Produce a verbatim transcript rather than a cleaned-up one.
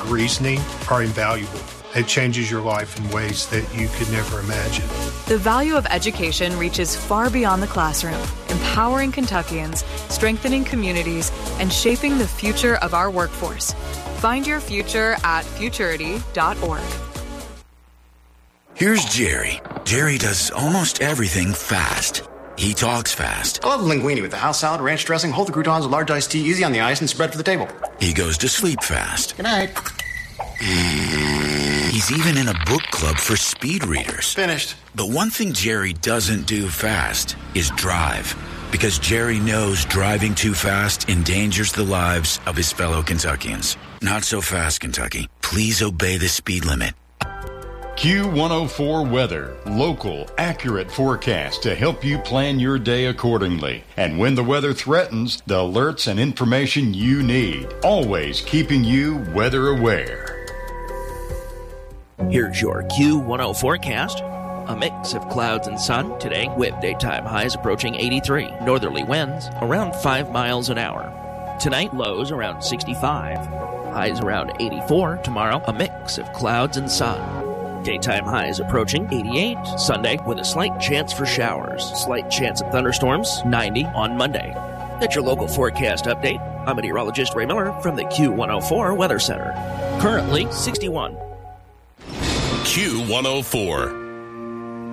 reasoning are invaluable. It changes your life in ways that you could never imagine. The value of education reaches far beyond the classroom, empowering Kentuckians, strengthening communities, and shaping the future of our workforce. Find your future at futurity dot org. Here's Jerry. Jerry does almost everything fast. He talks fast. I love the linguine with the house salad, ranch dressing, hold the croutons with large iced tea, easy on the ice, and spread for the table. He goes to sleep fast. Good night. He's even in a book club for speed readers. Finished. But one thing Jerry doesn't do fast is drive. Because Jerry knows driving too fast endangers the lives of his fellow Kentuckians. Not so fast, Kentucky. Please obey the speed limit. Q one oh four Weather. Local, accurate forecast to help you plan your day accordingly. And when the weather threatens, the alerts and information you need. Always keeping you weather aware. Here's your Q one oh forecast. A mix of clouds and sun today with daytime highs approaching eighty-three. Northerly winds around five miles an hour. Tonight, lows around sixty-five. Highs around eighty-four. Tomorrow, a mix of clouds and sun. Daytime highs approaching eighty-eight. Sunday with a slight chance for showers. Slight chance of thunderstorms. ninety on Monday. That's your local forecast update. I'm meteorologist Ray Miller from the Q one oh four Weather Center. Currently sixty-one. Q one oh four.